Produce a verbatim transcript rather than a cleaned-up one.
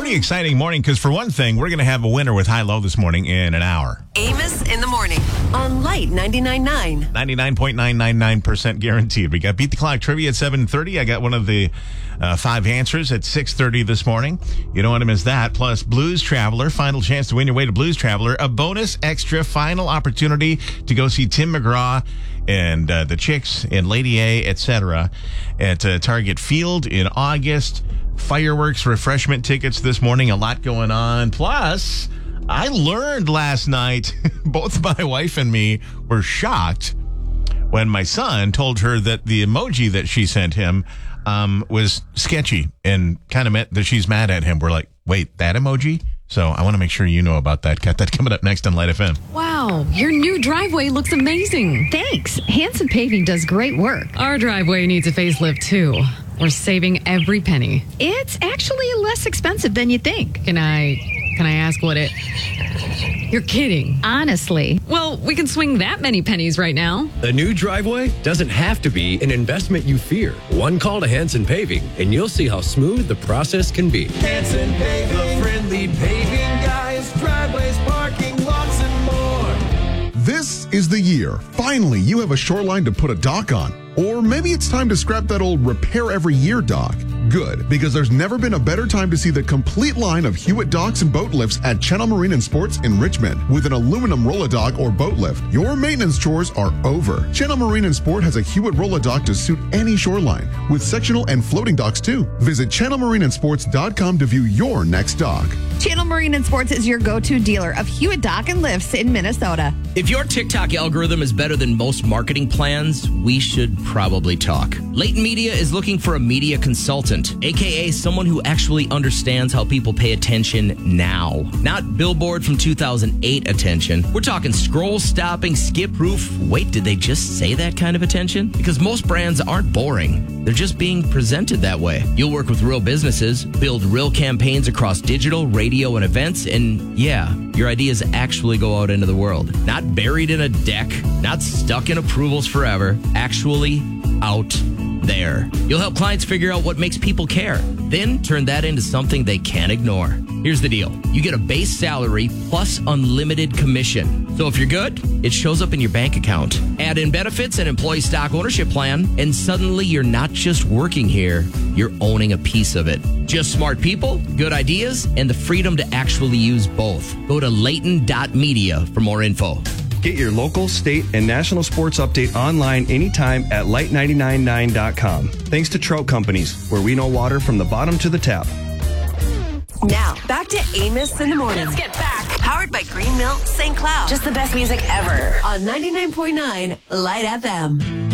pretty exciting morning because, for one thing, we're going to have a winner with high-low this morning in an hour. Amos in the morning on Light ninety-nine point nine. ninety-nine point nine nine nine percent guaranteed. We got Beat the Clock trivia at seven thirty. I got one of the uh, five answers at six thirty this morning. You don't want to miss that. Plus, Blues Traveler, final chance to win your way to Blues Traveler. A bonus extra final opportunity to go see Tim McGraw and uh, the Chicks and Lady A, et cetera at uh, Target Field in August. Fireworks, refreshment tickets this morning. A lot going on. Plus, I learned last night, both my wife and me were shocked when my son told her that the emoji that she sent him um, was sketchy and kind of meant that she's mad at him. We're like, wait, that emoji? So I want to make sure you know about that. Got that coming up next on Light F M. Wow, your new driveway looks amazing. Thanks. Hanson Paving does great work. Our driveway needs a facelift, too. We're saving every penny. It's actually less expensive than you think. Can I, can I ask what it... You're kidding. Honestly. Well, we can swing that many pennies right now. A new driveway doesn't have to be an investment you fear. One call to Hanson Paving, and you'll see how smooth the process can be. Hanson Paving, the friendly paving guys, driveways, parking lots, and more. This is the year. Finally, you have a shoreline to put a dock on. Or maybe it's time to scrap that old repair every year dock. Good, because there's never been a better time to see the complete line of Hewitt docks and boat lifts at Channel Marine and Sports in Richmond. With an aluminum roll-a-dock or boat lift, your maintenance chores are over. Channel Marine and Sport has a Hewitt roll-a-dock to suit any shoreline, with sectional and floating docks too. Visit channel marine and sports dot com to view your next dock. Channel Marine and Sports is your go-to dealer of Hewitt dock and lifts in Minnesota. If your TikTok algorithm is better than most marketing plans, we should probably talk. Leighton Media is looking for a media consultant, aka someone who actually understands how people pay attention now. Not Billboard from two thousand eight attention. We're talking scroll-stopping, skip-proof, wait, did they just say that kind of attention? Because most brands aren't boring. They're just being presented that way. You'll work with real businesses, build real campaigns across digital, radio, and events, and yeah, your ideas actually go out into the world. Not buried in a deck, not stuck in approvals forever, actually out there. You'll help clients figure out what makes people care, then turn that into something they can't ignore. Here's the deal. You get a base salary plus unlimited commission. So if you're good, it shows up in your bank account. Add in benefits and employee stock ownership plan, and suddenly you're not just working here, you're owning a piece of it. Just smart people, good ideas, and the freedom to actually use both. Go to Leighton dot media for more info. Get your local, state, and national sports update online anytime at light nine nine nine dot com. Thanks to Trout Companies, where we know water from the bottom to the tap. Now, back to Amos in the morning. Let's get back. Powered by Green Milk Saint Cloud. Just the best music ever. On ninety-nine point nine Light F M.